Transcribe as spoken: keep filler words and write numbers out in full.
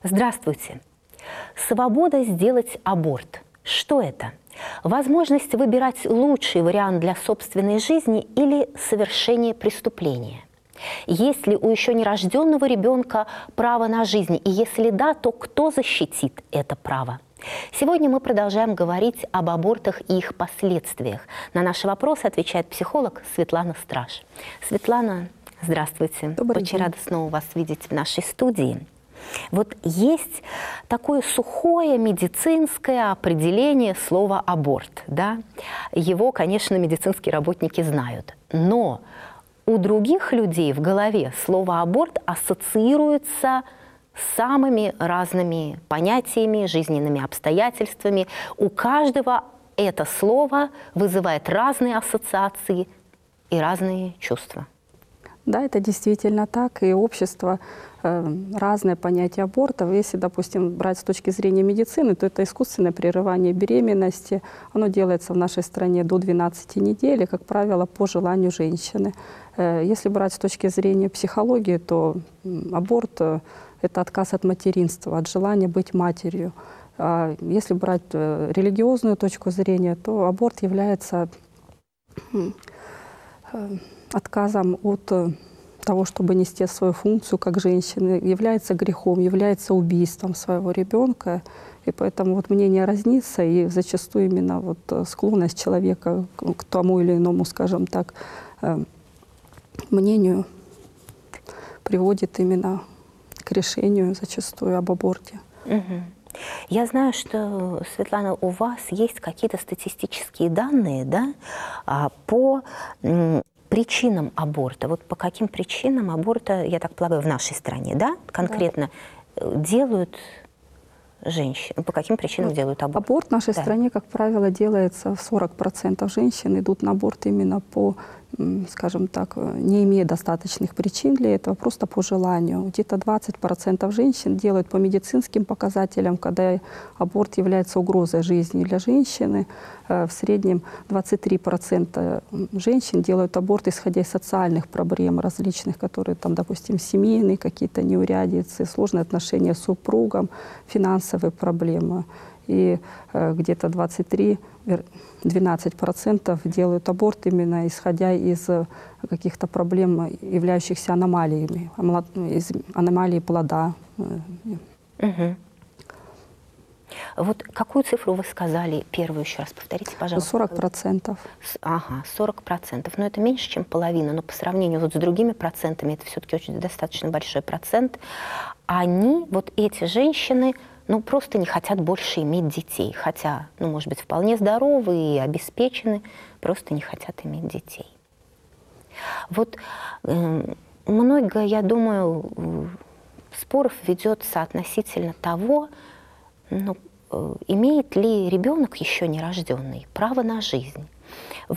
Здравствуйте. Свобода сделать аборт. Что это? Возможность выбирать лучший вариант для собственной жизни или совершение преступления? Есть ли у еще нерожденного ребенка право на жизнь? И если да, то кто защитит это право? Сегодня мы продолжаем говорить об абортах и их последствиях. На наши вопросы отвечает психолог Светлана Страж. Светлана, здравствуйте. Добрый Очень день. рада снова вас видеть в нашей студии. Вот есть такое сухое медицинское определение слова «аборт». Да? Его, конечно, медицинские работники знают. Но у других людей в голове слово «аборт» ассоциируется с самыми разными понятиями, жизненными обстоятельствами. У каждого это слово вызывает разные ассоциации и разные чувства. Да, это действительно так, и общество э, разное понятие абортов. Если, допустим, брать с точки зрения медицины, то это искусственное прерывание беременности. Оно делается в нашей стране до двенадцати недель, и, как правило, по желанию женщины. Э, если брать с точки зрения психологии, то м, аборт э, – это отказ от материнства, от желания быть матерью. А если брать э, религиозную точку зрения, то аборт является э, отказом от того, чтобы нести свою функцию как женщины, является грехом, является убийством своего ребенка. И поэтому вот мнение разнится, и зачастую именно вот склонность человека к тому или иному, скажем так, мнению приводит именно к решению зачастую об аборте. Угу. Я знаю, что, Светлана, у вас есть какие-то статистические данные, да, по причинам аборта. Вот по каким причинам аборта, я так полагаю, в нашей стране, да, конкретно да. делают женщины? По каким причинам ну, делают аборт? Аборт в нашей да. стране, как правило, делается в сорок процентов женщин идут на аборт именно по, скажем так, не имея достаточных причин для этого, просто по желанию. Где-то двадцать процентов женщин делают по медицинским показателям, когда аборт является угрозой жизни для женщины. В среднем двадцать три процента женщин делают аборт, исходя из социальных проблем различных, которые, там, допустим, семейные какие-то неурядицы, сложные отношения с супругом, финансовые проблемы. И э, где-то двадцать три — двенадцать процентов делают аборт именно исходя из э, каких-то проблем, являющихся аномалиями, из аномалии плода. Угу. Вот какую цифру вы сказали первую, еще раз повторите, пожалуйста. сорок процентов. Ага, сорок процентов. Но это меньше, чем половина, но по сравнению вот с другими процентами, это все-таки очень достаточно большой процент. Они, вот эти женщины, ну, просто не хотят больше иметь детей. Хотя, ну, может быть, вполне здоровы и обеспечены, просто не хотят иметь детей. Вот э, много, я думаю, споров ведется относительно того, ну, имеет ли ребенок еще нерожденный право на жизнь.